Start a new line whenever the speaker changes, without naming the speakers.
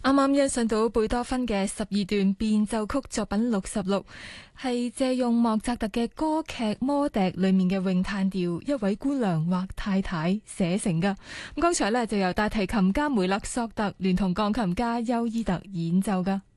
啱啱欣賞到貝多芬嘅12段變奏曲作品66，係借用莫扎特嘅歌劇《魔笛》裏面嘅詠嘆調《一位姑娘或太太》寫成噶。咁剛才呢，就由大提琴家梅勒索特聯同鋼琴家休伊特演奏噶。